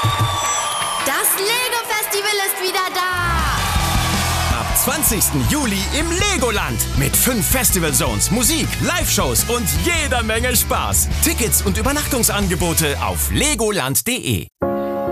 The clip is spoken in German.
Das Lego-Festival ist wieder da! Ab 20. Juli im Legoland mit 5 Festival Zones, Musik, Live-Shows und jeder Menge Spaß. Tickets und Übernachtungsangebote auf legoland.de.